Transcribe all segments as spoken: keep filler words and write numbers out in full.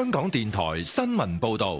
香港電台新聞報道。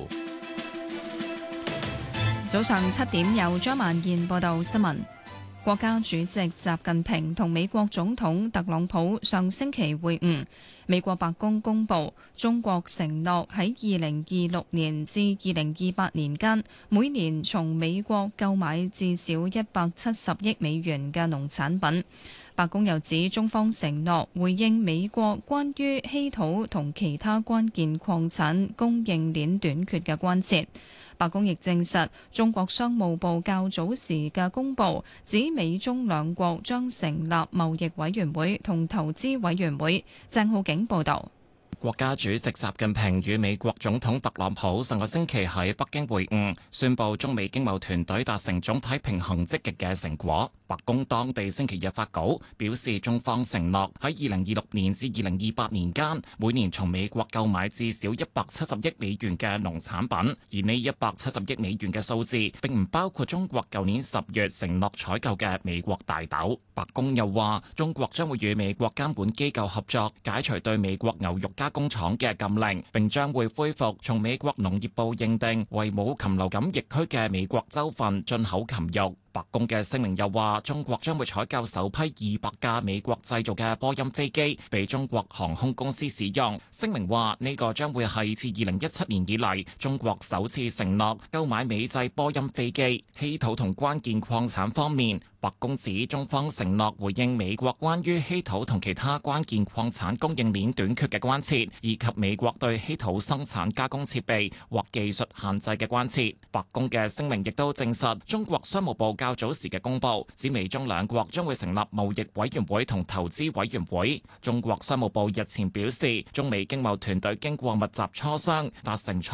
早上七點由張曼燕報道新聞。國家主席習近平同美國總統特朗普上星期會晤。美國白宮公佈，中國承諾喺二零二六年至二零二八年間，每年從美國購買至少一百七十億美元嘅農產品。白宮又指，中方承諾回應美國關於稀土同其他關鍵礦產供應鏈短缺嘅關切。白宮亦證實，中國商務部較早時嘅公佈，指美中兩國將成立貿易委員會同投資委員會。鄭浩景報導。 國家主席習近平與美國總統特朗普上個星期喺北京會晤，宣布中美經貿團隊達成總體平衡積極嘅成果。白宮當地星期日發稿表示，中方承諾喺二零二六年至二零二八年間，每年從美國購買至少一百七十億美元嘅農產品，而呢一百七十億美元嘅數字並唔包括中國舊年十月承諾採購嘅美國大豆。白宮又話，中國將會與美國監管機構合作，解除對美國牛肉加工廠嘅禁令，並將會恢復從美國農業部認定為冇禽流感疫區嘅美國州份進口禽肉。白宮嘅聲明又話，中國將會採購首批二百架美國製造嘅波音飛機，俾中國航空公司使用。聲明話，呢個將會係自二零一七年以嚟中國首次承諾購買美製波音飛機。稀土同關鍵礦產方面，白宮指中方承諾回應美國關於稀土同其他關鍵礦產供應鏈短缺嘅關切，以及美國對稀土生產加工設備或技術限制嘅關切。白宮嘅聲明亦都證實，中國商務部較早時嘅公佈，指美中兩國將會成立貿易委員會同投資委員會。中國商務部日前表示，中美經貿團隊經過密集磋商，達成